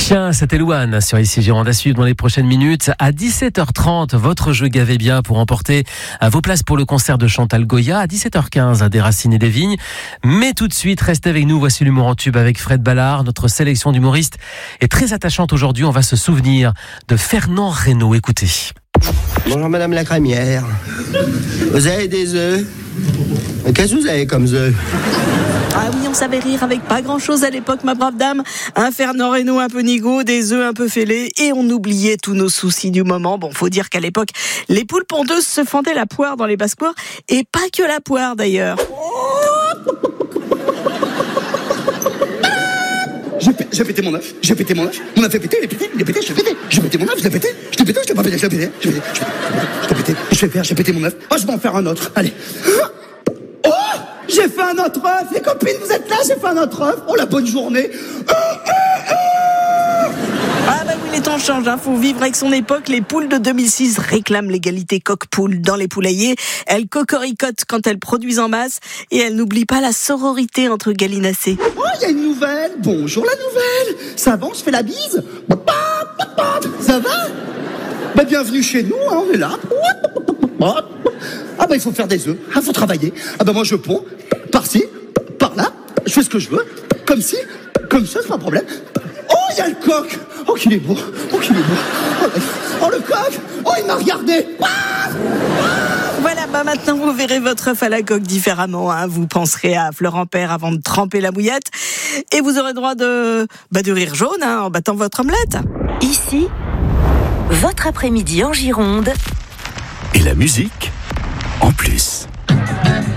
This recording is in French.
Chien, c'était Louane sur ici Gironde à suivre dans les prochaines minutes. À 17h30, votre jeu Gavez bien pour emporter vos places pour le concert de Chantal Goya. À 17h15, des Racines et des Vignes. Mais tout de suite, restez avec nous. Voici l'humour en tube avec Fred Ballard. Notre sélection d'humoristes est très attachante aujourd'hui. On va se souvenir de Fernand Reynaud. Écoutez. Bonjour Madame la crémière. Vous avez des œufs? Qu'est-ce que vous avez comme œufs? Ah oui, on savait rire avec pas grand-chose à l'époque, ma brave dame. Un Fernand Reynaud un peu nigaud, des œufs un peu fêlés, et on oubliait tous nos soucis du moment. Bon, faut dire qu'à l'époque, les poules pondeuses se fendaient la poire dans les basses-cours, et pas que la poire d'ailleurs. J'ai pété mon œuf, mon œuf est pété, il est pété, je l'ai pété, j'ai pété mon œuf, je l'ai pété, je l'ai pété, je l'ai pas pété, je l'ai pété, j'ai pété mon œuf, oh je vais en faire un autre, allez. Oh, j'ai fait un autre œuf, les copines vous êtes là, j'ai fait un autre œuf, oh la bonne journée. Ah bah oui, les temps changent, faut vivre avec son époque. Les poules de 2006 réclament l'égalité coq-poule dans les poulaillers. Elles cocoricotent quand elles produisent en masse et elles n'oublient pas la sororité entre gallinacés. Oh, il y a une nouvelle, bonjour la nouvelle, ça va, on se fait la bise, ça va? Bah bienvenue chez nous, on est là. Ah bah il faut faire des œufs, faut travailler. Ah bah moi je ponds, par-ci, par-là, je fais ce que je veux, comme ci, comme ça, c'est pas un problème. Oh, il y a le coq. Oh, qu'il est beau. Oh, le coq. Oh, il m'a regardé. Voilà, maintenant vous verrez votre œuf à la coque différemment. Vous penserez à Florent Père avant de tremper la bouillette. Et vous aurez droit de rire jaune en battant votre omelette. Ici, votre après-midi en Gironde. Et la musique en plus.